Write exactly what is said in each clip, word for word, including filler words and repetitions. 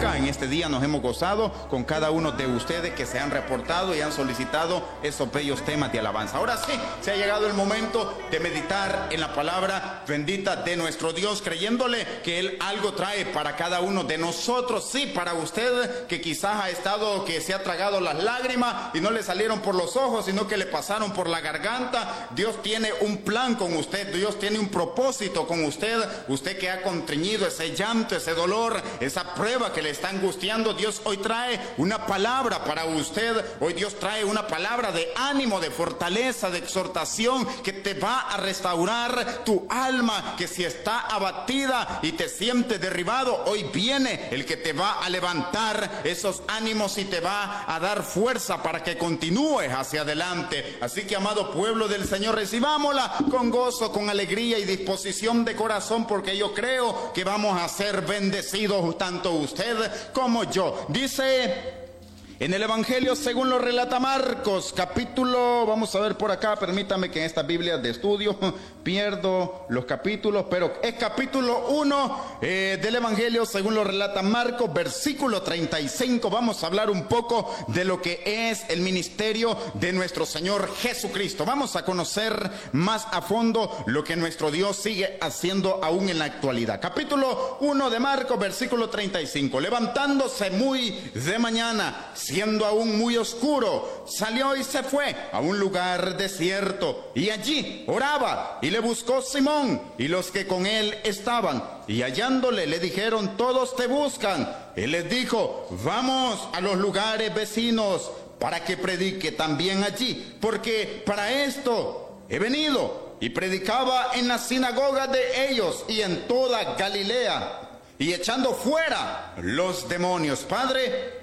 nunca en este día nos hemos gozado con cada uno de ustedes que se han reportado y han solicitado esos bellos temas de alabanza. Ahora sí, se ha llegado el momento de meditar en la palabra bendita de nuestro Dios, creyéndole que Él algo trae para cada uno de nosotros. Sí, para usted que quizás ha estado, que se ha tragado las lágrimas y no le salieron por los ojos, sino que le pasaron por la garganta. Dios tiene un plan con usted, Dios tiene un propósito con usted. Usted que ha contenido ese llanto, ese dolor, esa prueba que le está angustiando, Dios hoy trae una palabra para usted. Hoy Dios trae una palabra de ánimo, de fortaleza, de exhortación, que te va a restaurar tu alma, que si está abatida y te sientes derribado, hoy viene el que te va a levantar esos ánimos y te va a dar fuerza para que continúes hacia adelante. Así que, amado pueblo del Señor, recibámosla con gozo, con alegría y disposición de corazón, porque yo creo que vamos a ser bendecidos tanto usted como yo. Dice en el Evangelio según lo relata Marcos, capítulo, vamos a ver por acá, permítame que en esta Biblia de estudio pierdo los capítulos, pero es capítulo uno eh, del Evangelio según lo relata Marcos, versículo treinta y cinco. Vamos a hablar un poco de lo que es el ministerio de nuestro Señor Jesucristo. Vamos a conocer más a fondo lo que nuestro Dios sigue haciendo aún en la actualidad. Capítulo uno de Marcos, versículo treinta y cinco. Levantándose muy de mañana, siendo aún muy oscuro, salió y se fue a un lugar desierto, y allí oraba, y le buscó Simón y los que con él estaban, y hallándole le dijeron: todos te buscan. Él les dijo: vamos a los lugares vecinos para que predique también allí, porque para esto he venido. Y predicaba en las sinagogas de ellos y en toda Galilea, y echando fuera los demonios. Padre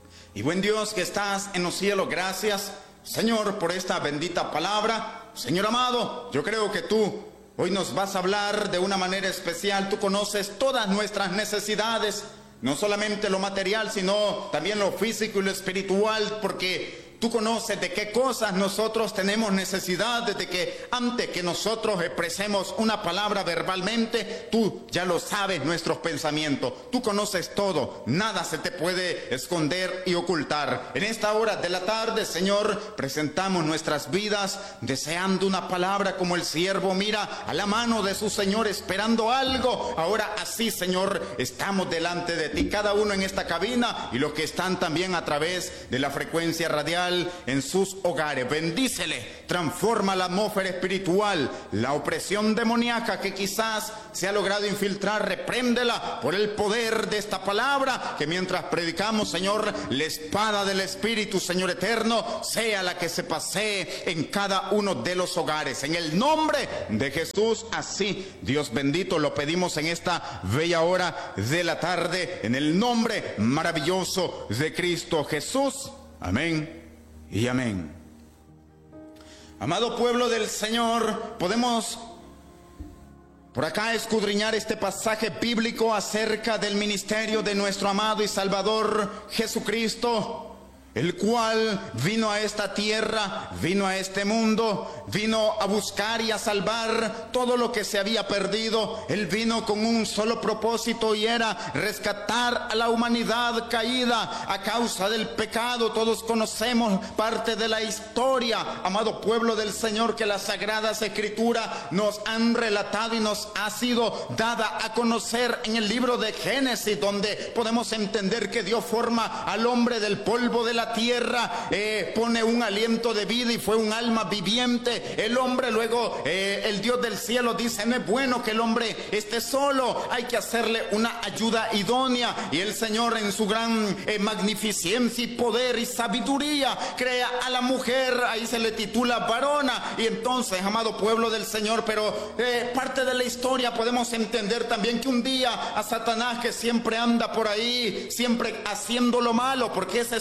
y buen Dios que estás en los cielos, gracias, Señor, por esta bendita palabra. Señor amado, yo creo que tú hoy nos vas a hablar de una manera especial. Tú conoces todas nuestras necesidades, no solamente lo material, sino también lo físico y lo espiritual, porque tú conoces de qué cosas nosotros tenemos necesidad, desde que antes que nosotros expresemos una palabra verbalmente, tú ya lo sabes, nuestros pensamientos. Tú conoces todo, nada se te puede esconder y ocultar. En esta hora de la tarde, Señor, presentamos nuestras vidas deseando una palabra, como el siervo mira a la mano de su Señor esperando algo. Ahora así, Señor, estamos delante de ti, cada uno en esta cabina y los que están también a través de la frecuencia radial en sus hogares. Bendícele, transforma la atmósfera espiritual, la opresión demoníaca que quizás se ha logrado infiltrar, repréndela por el poder de esta palabra, que mientras predicamos, Señor, la espada del Espíritu, Señor eterno, sea la que se pasee en cada uno de los hogares. En el nombre de Jesús, así, Dios bendito, lo pedimos en esta bella hora de la tarde, en el nombre maravilloso de Cristo Jesús. Amén y amén. Amado pueblo del Señor, podemos por acá escudriñar este pasaje bíblico acerca del ministerio de nuestro amado y Salvador Jesucristo, el cual vino a esta tierra, vino a este mundo, vino a buscar y a salvar todo lo que se había perdido. Él vino con un solo propósito, y era rescatar a la humanidad caída a causa del pecado. Todos conocemos parte de la historia, amado pueblo del Señor, que las Sagradas Escrituras nos han relatado y nos ha sido dada a conocer en el libro de Génesis, donde podemos entender que Dios forma al hombre del polvo de la tierra, eh, pone un aliento de vida y fue un alma viviente. El hombre luego, eh, el Dios del cielo dice: no es bueno que el hombre esté solo, hay que hacerle una ayuda idónea. Y el Señor, en su gran eh, magnificencia y poder y sabiduría, crea a la mujer, ahí se le titula varona. Y entonces, amado pueblo del Señor, pero eh, parte de la historia podemos entender también que un día a Satanás, que siempre anda por ahí, siempre haciendo lo malo, porque esa es su misión,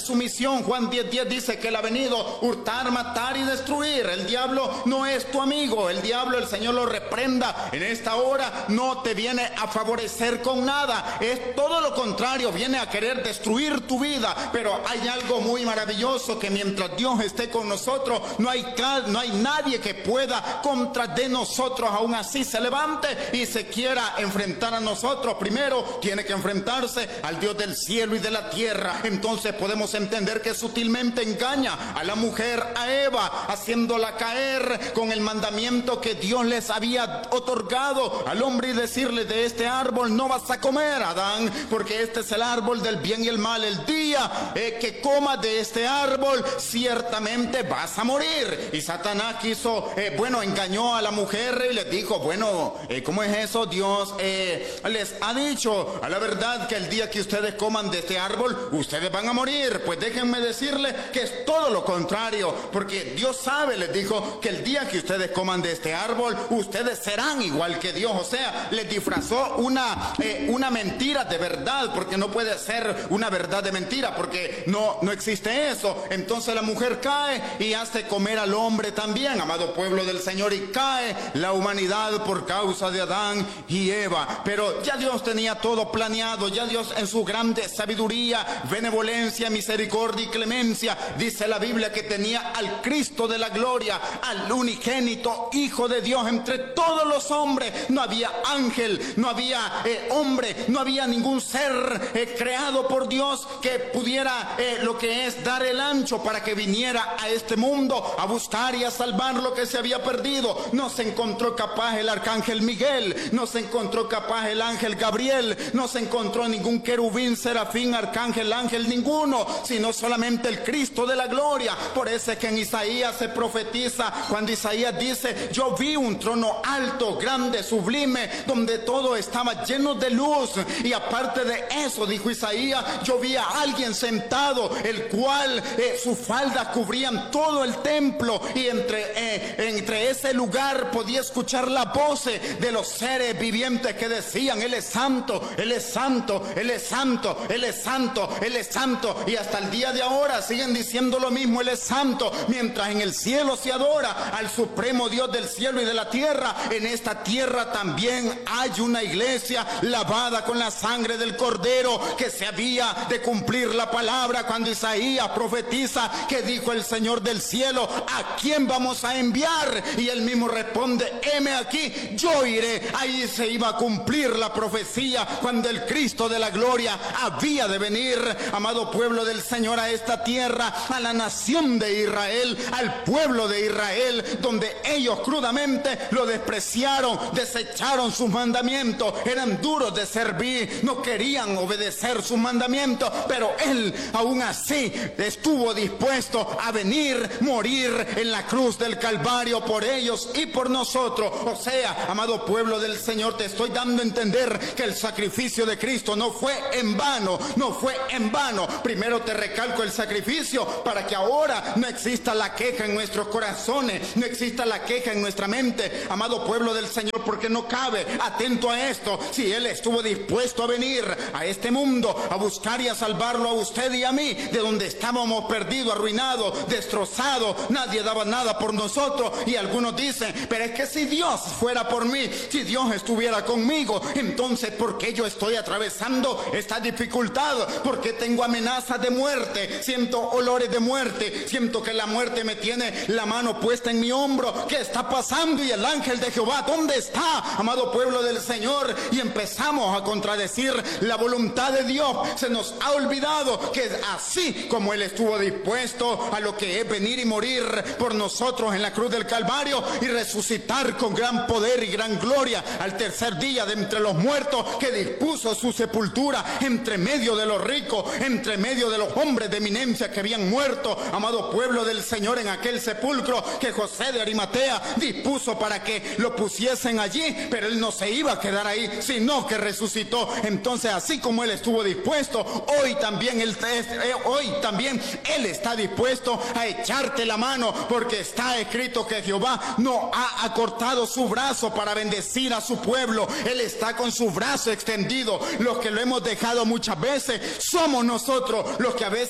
bendición. Juan diez diez dice que él ha venido hurtar, matar y destruir. El diablo no es tu amigo. El diablo, el Señor lo reprenda en esta hora, no te viene a favorecer con nada. Es todo lo contrario, viene a querer destruir tu vida. Pero hay algo muy maravilloso, que mientras Dios esté con nosotros, no hay, no hay nadie que pueda contra de nosotros. Aún así se levante y se quiera enfrentar a nosotros. Primero tiene que enfrentarse al Dios del cielo y de la tierra. Entonces podemos entender que sutilmente engaña a la mujer, a Eva, haciéndola caer con el mandamiento que Dios les había otorgado al hombre, y decirle: de este árbol no vas a comer, Adán, porque este es el árbol del bien y el mal. El día eh, que comas de este árbol, ciertamente vas a morir. Y Satanás quiso, eh, bueno, engañó a la mujer y les dijo: bueno, eh, ¿cómo es eso? Dios eh, les ha dicho a la verdad que el día que ustedes coman de este árbol, ustedes van a morir. Pues déjenme decirles que es todo lo contrario, porque Dios sabe, les dijo, que el día que ustedes coman de este árbol, ustedes serán igual que Dios. O sea, les disfrazó una, eh, una mentira de verdad, porque no puede ser una verdad de mentira, porque no, no existe eso. Entonces la mujer cae y hace comer al hombre también, amado pueblo del Señor, y cae la humanidad por causa de Adán y Eva. Pero ya Dios tenía todo planeado, ya Dios en su grande sabiduría, benevolencia, misericordia y clemencia, dice la Biblia que tenía al Cristo de la gloria, al unigénito Hijo de Dios entre todos los hombres. No había ángel, no había eh, hombre, no había ningún ser eh, creado por Dios que pudiera eh, lo que es dar el ancho para que viniera a este mundo a buscar y a salvar lo que se había perdido. No se encontró capaz el arcángel Miguel, no se encontró capaz el ángel Gabriel, no se encontró ningún querubín, serafín, arcángel, ángel, ninguno, sino solamente el Cristo de la gloria. Por eso es que en Isaías se profetiza, cuando Isaías dice: yo vi un trono alto, grande, sublime, donde todo estaba lleno de luz, y aparte de eso, dijo Isaías, yo vi a alguien sentado, el cual eh, sus faldas cubrían todo el templo, y entre, eh, entre ese lugar podía escuchar la voz de los seres vivientes que decían: Él es santo, Él es santo, Él es santo, Él es santo, Él es santo. Y hasta el día de ahora siguen diciendo lo mismo: Él es santo. Mientras en el cielo se adora al supremo Dios del cielo y de la tierra, en esta tierra también hay una iglesia lavada con la sangre del Cordero, que se había de cumplir la palabra cuando Isaías profetiza que dijo el Señor del cielo: ¿a quién vamos a enviar? Y él mismo responde: heme aquí, yo iré. Ahí se iba a cumplir la profecía cuando el Cristo de la gloria había de venir, amado pueblo del Señor, a esta tierra, a la nación de Israel, al pueblo de Israel, donde ellos crudamente lo despreciaron, desecharon sus mandamientos, eran duros de servir, no querían obedecer sus mandamientos, pero él aún así estuvo dispuesto a venir, morir en la cruz del Calvario por ellos y por nosotros. O sea, amado pueblo del Señor, te estoy dando a entender que el sacrificio de Cristo no fue en vano, no fue en vano. Primero te recalco el sacrificio para que ahora no exista la queja en nuestros corazones, no exista la queja en nuestra mente, amado pueblo del Señor, porque no cabe, atento a esto, si Él estuvo dispuesto a venir a este mundo a buscar y a salvarlo a usted y a mí, de donde estábamos perdidos, arruinados, destrozados, nadie daba nada por nosotros. Y algunos dicen: pero es que si Dios fuera por mí, si Dios estuviera conmigo, entonces ¿por qué yo estoy atravesando esta dificultad? ¿Por qué tengo amenazas de muerte? Siento olores de muerte, siento que la muerte me tiene la mano puesta en mi hombro. ¿Qué está pasando? Y el ángel de Jehová, ¿dónde está, amado pueblo del Señor? Y empezamos a contradecir la voluntad de Dios. Se nos ha olvidado que así como Él estuvo dispuesto a lo que es venir y morir por nosotros en la cruz del Calvario y resucitar con gran poder y gran gloria al tercer día de entre los muertos, que dispuso su sepultura entre medio de los ricos, entre medio de los hombres de eminencia que habían muerto, amado pueblo del Señor, en aquel sepulcro que José de Arimatea dispuso para que lo pusiesen allí, pero Él no se iba a quedar ahí, sino que resucitó. Entonces, así como Él estuvo dispuesto, hoy también Él, eh, hoy también Él está dispuesto a echarte la mano, porque está escrito que Jehová no ha acortado su brazo para bendecir a su pueblo. Él está con su brazo extendido. Los que lo hemos dejado muchas veces somos nosotros, los que a veces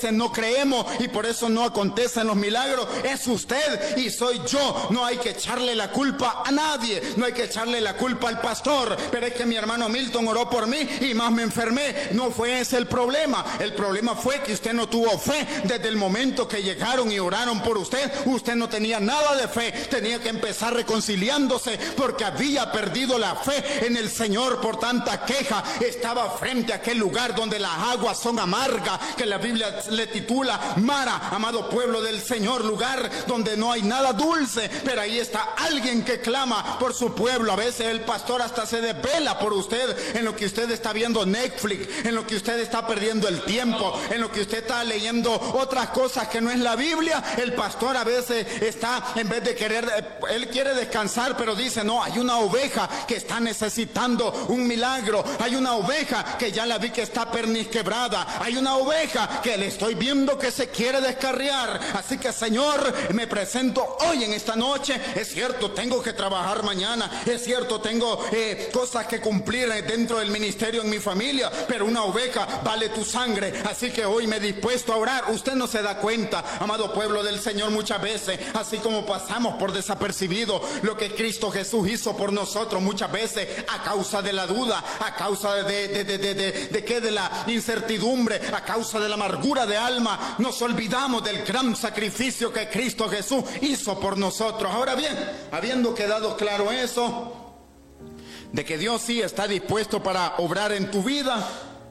veces no creemos y por eso no acontecen los milagros. Es usted y soy yo. No hay que echarle la culpa a nadie, no hay que echarle la culpa al pastor. Pero es que mi hermano Milton oró por mí y más me enfermé. No fue ese el problema. El problema fue que usted no tuvo fe. Desde el momento que llegaron y oraron por usted, usted no tenía nada de fe. Tenía que empezar reconciliándose porque había perdido la fe en el Señor por tanta queja. Estaba frente a aquel lugar donde las aguas son amargas, que la Biblia le titula Mara, amado pueblo del Señor, lugar donde no hay nada dulce. Pero ahí está alguien que clama por su pueblo. A veces el pastor hasta se desvela por usted en lo que usted está viendo Netflix, en lo que usted está perdiendo el tiempo, en lo que usted está leyendo otras cosas que no es la Biblia. El pastor a veces está, en vez de querer, él quiere descansar, pero dice, no, hay una oveja que está necesitando un milagro. Hay una oveja que ya la vi que está pernisquebrada. Hay una oveja que le estoy viendo que se quiere descarriar. Así que, Señor, me presento hoy en esta noche. Es cierto, tengo que trabajar mañana. Es cierto, tengo eh, cosas que cumplir dentro del ministerio en mi familia. Pero una oveja vale tu sangre. Así que hoy me he dispuesto a orar. Usted no se da cuenta, amado pueblo del Señor, muchas veces, así como pasamos por desapercibido lo que Cristo Jesús hizo por nosotros, muchas veces a causa de la duda, a causa de, de, de, de, de, de, ¿qué? de la incertidumbre, a causa de la amargura de alma, nos olvidamos del gran sacrificio que Cristo Jesús hizo por nosotros. Ahora bien, habiendo quedado claro eso, de que Dios sí está dispuesto para obrar en tu vida,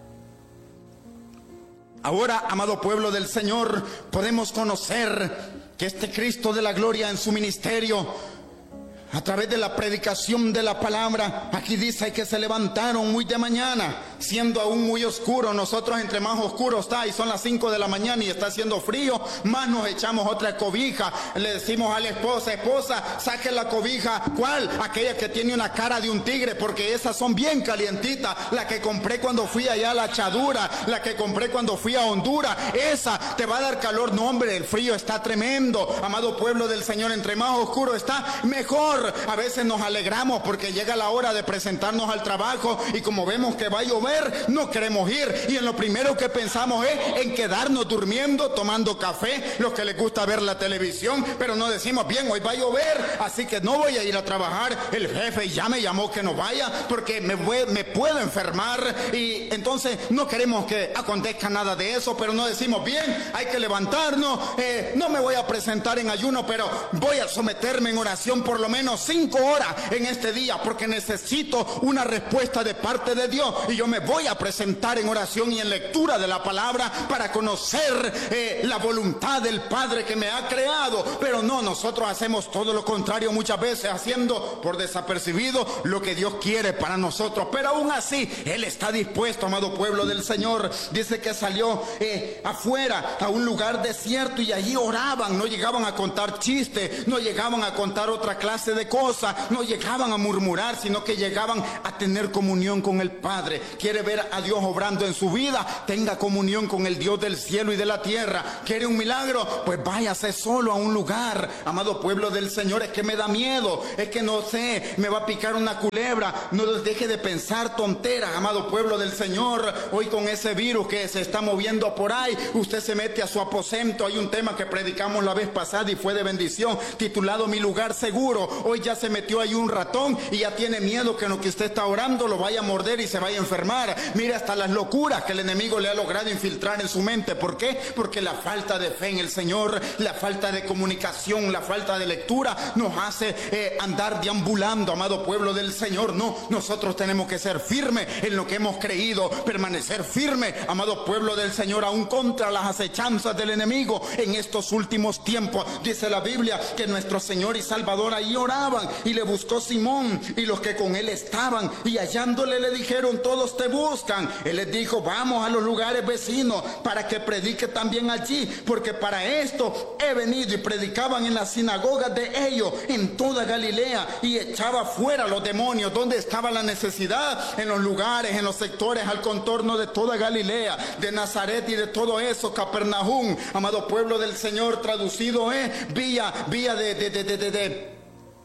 ahora, amado pueblo del Señor, podemos conocer que este Cristo de la gloria en su ministerio, a través de la predicación de la palabra, aquí dice que se levantaron muy de mañana, siendo aún muy oscuro. Nosotros entre más oscuro está y son las cinco de la mañana y está haciendo frío, más nos echamos otra cobija. Le decimos a la esposa, esposa, saque la cobija. ¿Cuál? Aquella que tiene una cara de un tigre, porque esas son bien calientitas. La que compré cuando fui allá a la Chadura, la que compré cuando fui a Honduras, esa te va a dar calor. No, hombre, el frío está tremendo. Amado pueblo del Señor, entre más oscuro está, mejor. A veces nos alegramos porque llega la hora de presentarnos al trabajo y como vemos que va a llover, no queremos ir. Y en lo primero que pensamos es en quedarnos durmiendo, tomando café, los que les gusta ver la televisión, pero no decimos, bien, hoy va a llover, así que no voy a ir a trabajar. El jefe ya me llamó que no vaya porque me, voy, me puedo enfermar y entonces no queremos que acontezca nada de eso, pero no decimos, bien, hay que levantarnos, eh, no me voy a presentar en ayuno, pero voy a someterme en oración por lo menos cinco horas en este día porque necesito una respuesta de parte de Dios y yo me voy a presentar en oración y en lectura de la palabra para conocer eh, la voluntad del Padre que me ha creado. Pero no, nosotros hacemos todo lo contrario muchas veces, haciendo por desapercibido lo que Dios quiere para nosotros. Pero aún así, Él está dispuesto, amado pueblo del Señor. Dice que salió eh, afuera a un lugar desierto y allí oraban. No llegaban a contar chistes, no llegaban a contar otra clase de cosas, no llegaban a murmurar, sino que llegaban a tener comunión con el Padre. ¿Quiere ver a Dios obrando en su vida? Tenga comunión con el Dios del cielo y de la tierra. ¿Quiere un milagro? Pues váyase solo a un lugar. Amado pueblo del Señor, es que me da miedo, es que no sé, me va a picar una culebra. No deje de pensar tonteras, amado pueblo del Señor. Hoy con ese virus que se está moviendo por ahí, usted se mete a su aposento. Hay un tema que predicamos la vez pasada y fue de bendición, titulado Mi lugar seguro. Hoy ya se metió ahí un ratón y ya tiene miedo que en lo que usted está orando lo vaya a morder y se vaya a enfermar. Mire hasta las locuras que el enemigo le ha logrado infiltrar en su mente. ¿Por qué? Porque la falta de fe en el Señor, la falta de comunicación, la falta de lectura nos hace eh, andar deambulando, amado pueblo del Señor. No, nosotros tenemos que ser firmes en lo que hemos creído, permanecer firmes, amado pueblo del Señor, aún contra las acechanzas del enemigo en estos últimos tiempos. Dice la Biblia que nuestro Señor y Salvador ahí oraban y le buscó Simón y los que con él estaban, y hallándole le dijeron, todos te buscan. Él les dijo, vamos a los lugares vecinos para que predique también allí, porque para esto he venido. Y predicaban en las sinagogas de ellos en toda Galilea y echaba fuera los demonios. ¿Dónde estaba la necesidad? En los lugares, en los sectores al contorno de toda Galilea, de Nazaret y de todo eso, Capernaum, amado pueblo del Señor, traducido es vía, vía de, de, de, de, de, de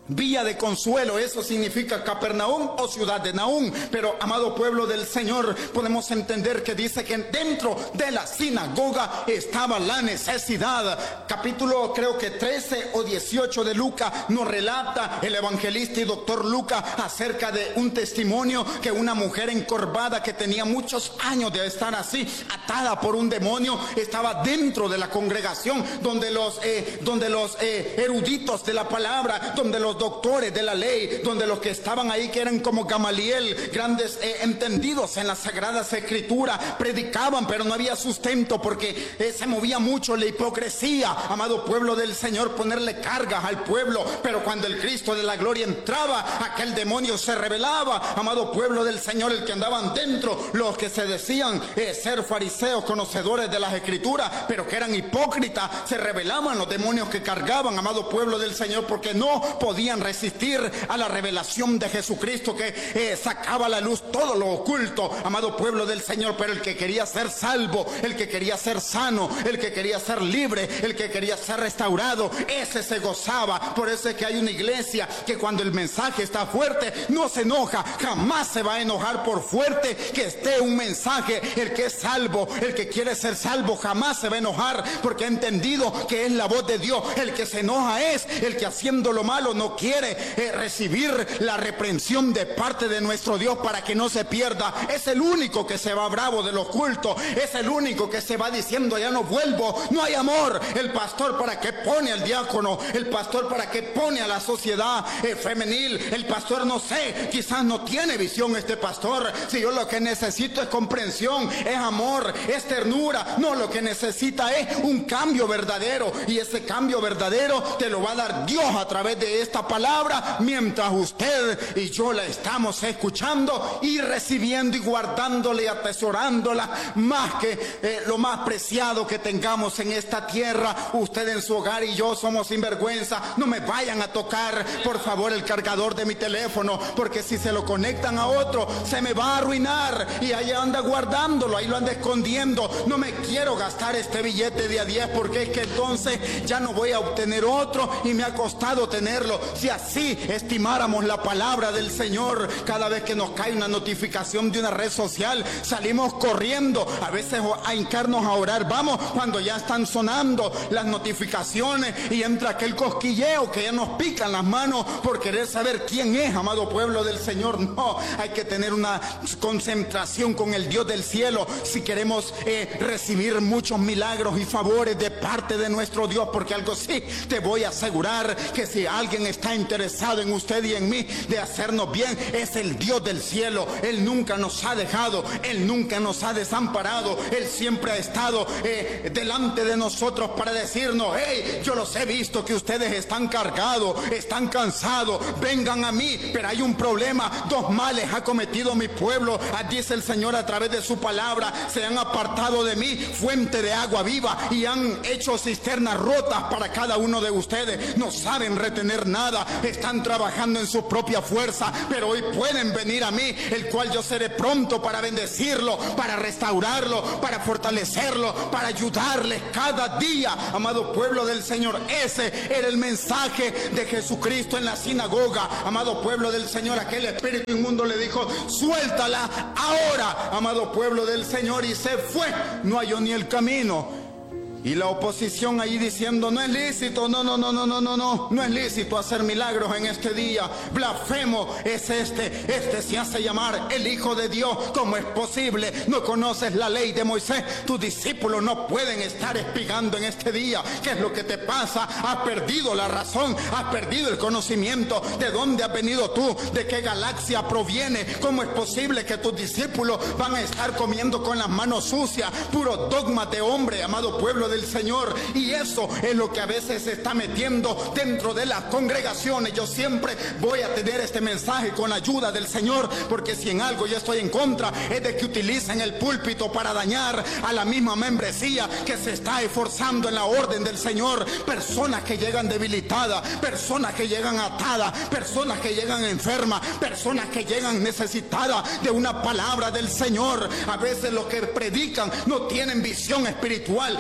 Villa de Consuelo, eso significa Capernaum o ciudad de Nahum. Pero, amado pueblo del Señor, podemos entender que dice que dentro de la sinagoga estaba la necesidad. Capítulo creo que trece o dieciocho de Lucas nos relata el evangelista y doctor Lucas acerca de un testimonio que una mujer encorvada que tenía muchos años de estar así, atada por un demonio, estaba dentro de la congregación donde los, eh, donde los eh, eruditos de la palabra, donde los doctores de la ley, donde los que estaban ahí, que eran como Gamaliel, grandes eh, entendidos en las sagradas escrituras, predicaban, pero no había sustento porque eh, se movía mucho la hipocresía, amado pueblo del Señor, ponerle cargas al pueblo. Pero cuando el Cristo de la gloria entraba, aquel demonio se rebelaba, amado pueblo del Señor. El que andaban dentro, los que se decían eh, ser fariseos, conocedores de las escrituras, pero que eran hipócritas, se rebelaban los demonios que cargaban, amado pueblo del Señor, porque no podían resistir a la revelación de Jesucristo que eh, sacaba a la luz todo lo oculto, amado pueblo del Señor. Pero el que quería ser salvo, el que quería ser sano, el que quería ser libre, el que quería ser restaurado, ese se gozaba. Por eso es que hay una iglesia que cuando el mensaje está fuerte no se enoja, jamás se va a enojar por fuerte que esté un mensaje. El que es salvo, el que quiere ser salvo, jamás se va a enojar porque ha entendido que es la voz de Dios. El que se enoja es el que haciendo lo malo no quiere eh, recibir la reprensión de parte de nuestro Dios para que no se pierda. Es el único que se va bravo de lo oculto, es el único que se va diciendo ya no vuelvo. No hay amor. El pastor para qué pone al diácono, el pastor para qué pone a la sociedad eh, femenil, el pastor no sé, quizás no tiene visión este pastor. Si yo lo que necesito es comprensión, es amor, es ternura. No, lo que necesita es un cambio verdadero, y ese cambio verdadero te lo va a dar Dios a través de esta palabra, mientras usted y yo la estamos escuchando y recibiendo y guardándola y atesorándola más que eh, lo más preciado que tengamos en esta tierra. Usted en su hogar y yo somos sinvergüenza. No me vayan a tocar, por favor, el cargador de mi teléfono, porque si se lo conectan a otro se me va a arruinar, y ahí anda guardándolo, ahí lo anda escondiendo. No me quiero gastar este billete de a diez porque es que entonces ya no voy a obtener otro y me ha costado tenerlo. Si así estimáramos la palabra del Señor, cada vez que nos cae una notificación de una red social salimos corriendo, a veces a hincarnos a orar, vamos, cuando ya están sonando las notificaciones y entra aquel cosquilleo que ya nos pican las manos por querer saber quién es, amado pueblo del Señor. No, hay que tener una concentración con el Dios del cielo si queremos eh, recibir muchos milagros y favores de parte de nuestro Dios, porque algo sí te voy a asegurar, que si alguien está interesado en usted y en mí de hacernos bien, es el Dios del cielo. Él nunca nos ha dejado, Él nunca nos ha desamparado, Él siempre ha estado eh, delante de nosotros para decirnos: hey, yo los he visto que ustedes están cargados, están cansados, vengan a mí. Pero hay un problema, dos males ha cometido mi pueblo, dice el Señor a través de su palabra: se han apartado de mí, fuente de agua viva, y han hecho cisternas rotas para cada uno de ustedes. No saben retener nada, están trabajando en su propia fuerza, pero hoy pueden venir a mí, el cual yo seré pronto para bendecirlo, para restaurarlo, para fortalecerlo, para ayudarles cada día. Amado pueblo del Señor, ese era el mensaje de Jesucristo en la sinagoga. Amado pueblo del Señor, aquel espíritu inmundo le dijo: suéltala ahora, amado pueblo del Señor, y se fue, no halló ni el camino. Y la oposición ahí diciendo: no es lícito, no, no, no, no, no, no, no, no es lícito hacer milagros en este día. Blasfemo es este, este se hace llamar el Hijo de Dios. ¿Cómo es posible? No conoces la ley de Moisés. Tus discípulos no pueden estar espigando en este día. ¿Qué es lo que te pasa? Has perdido la razón, has perdido el conocimiento. ¿De dónde has venido tú? ¿De qué galaxia proviene? ¿Cómo es posible que tus discípulos van a estar comiendo con las manos sucias? Puro dogma de hombre, amado pueblo de del Señor. Y eso es lo que a veces se está metiendo dentro de las congregaciones. Yo siempre voy a tener este mensaje con la ayuda del Señor, porque si en algo yo estoy en contra es de que utilicen el púlpito para dañar a la misma membresía que se está esforzando en la orden del Señor. Personas que llegan debilitadas, personas que llegan atadas, personas que llegan enfermas, personas que llegan necesitadas de una palabra del Señor. A veces los que predican no tienen visión espiritual. Si hay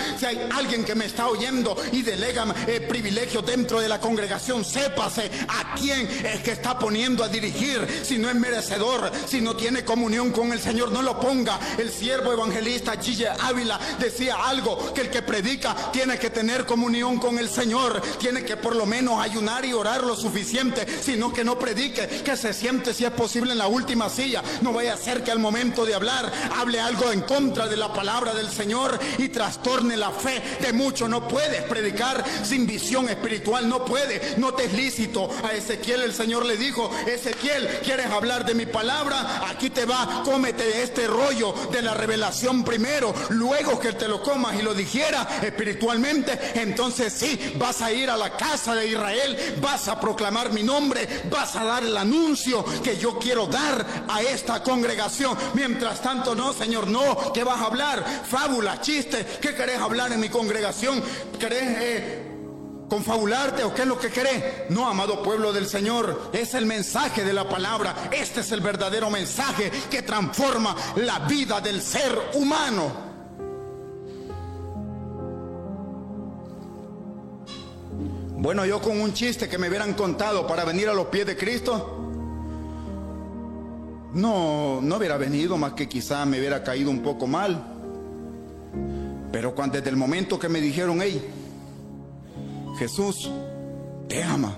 alguien que me está oyendo y delega eh, privilegios dentro de la congregación, sépase a quién es que está poniendo a dirigir. Si no es merecedor, si no tiene comunión con el Señor, no lo ponga. El siervo evangelista Gille Ávila decía algo, que el que predica tiene que tener comunión con el Señor, tiene que por lo menos ayunar y orar lo suficiente, sino que no predique, que se siente si es posible en la última silla. No vaya a ser que al momento de hablar hable algo en contra de la palabra del Señor y trastorne la fe de muchos. No puedes predicar sin visión espiritual, no puede, no te es lícito. A Ezequiel el Señor le dijo: Ezequiel, ¿quieres hablar de mi palabra? Aquí te va, cómete este rollo de la revelación primero, luego que te lo comas y lo digieras espiritualmente, entonces sí, vas a ir a la casa de Israel, vas a proclamar mi nombre, vas a dar el anuncio que yo quiero dar a esta congregación. Mientras tanto, no, Señor, no. ¿Qué vas a hablar? Fábula, chiste. ¿Qué querés hablar en mi congregación? ¿Querés eh, confabularte o qué es lo que querés? No, amado pueblo del Señor, es el mensaje de la palabra. Este es el verdadero mensaje que transforma la vida del ser humano. Bueno, yo con un chiste que me hubieran contado para venir a los pies de Cristo, no, no hubiera venido, más que quizá me hubiera caído un poco mal. Pero cuando desde el momento que me dijeron: hey, Jesús te ama.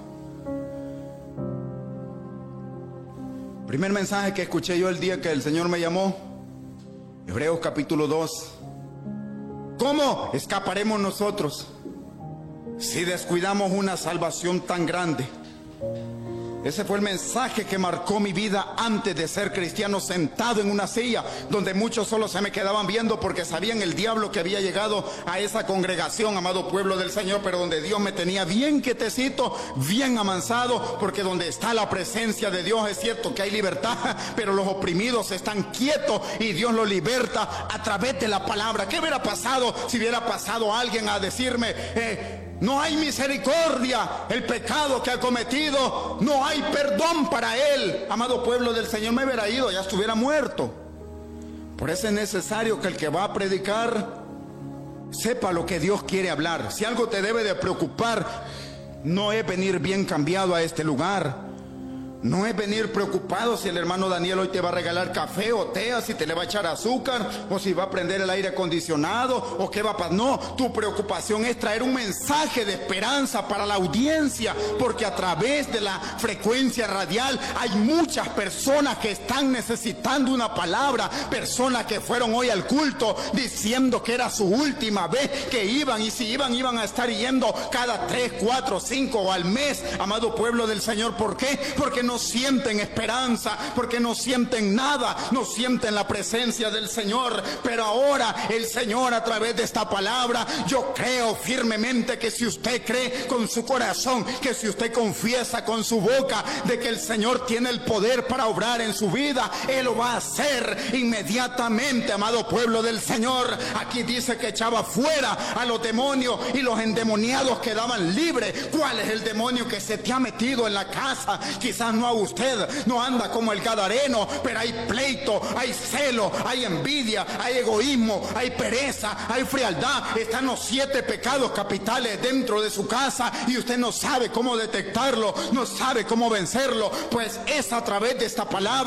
Primer mensaje que escuché yo el día que el Señor me llamó, Hebreos capítulo dos. ¿Cómo escaparemos nosotros si descuidamos una salvación tan grande? Ese fue el mensaje que marcó mi vida antes de ser cristiano, sentado en una silla donde muchos solo se me quedaban viendo porque sabían el diablo que había llegado a esa congregación, amado pueblo del Señor, pero donde Dios me tenía bien quietecito, bien amansado, porque donde está la presencia de Dios es cierto que hay libertad, pero los oprimidos están quietos y Dios los liberta a través de la palabra. ¿Qué hubiera pasado si hubiera pasado alguien a decirme: eh, no hay misericordia, el pecado que ha cometido, no hay perdón para él? Amado pueblo del Señor, me hubiera ido, ya estuviera muerto. Por eso es necesario que el que va a predicar sepa lo que Dios quiere hablar. Si algo te debe de preocupar, no es venir bien cambiado a este lugar. No es venir preocupado si el hermano Daniel hoy te va a regalar café o té, si te le va a echar azúcar, o si va a prender el aire acondicionado, o qué va a pasar. No, tu preocupación es traer un mensaje de esperanza para la audiencia, porque a través de la frecuencia radial hay muchas personas que están necesitando una palabra, personas que fueron hoy al culto diciendo que era su última vez que iban, y si iban, iban a estar yendo cada tres, cuatro, cinco o al mes, amado pueblo del Señor. ¿Por qué? Porque no sienten esperanza, porque no sienten nada, no sienten la presencia del Señor. Pero ahora el Señor, a través de esta palabra, yo creo firmemente que si usted cree con su corazón, que si usted confiesa con su boca de que el Señor tiene el poder para obrar en su vida, Él lo va a hacer inmediatamente, amado pueblo del Señor. Aquí dice que echaba fuera a los demonios y los endemoniados quedaban libres. ¿Cuál es el demonio que se te ha metido en la casa? Quizás no a usted, no anda como el gadareno, pero hay pleito, hay celo, hay envidia, hay egoísmo, hay pereza, hay frialdad. Están los siete pecados capitales dentro de su casa y usted no sabe cómo detectarlo, no sabe cómo vencerlo. Pues es a través de esta palabra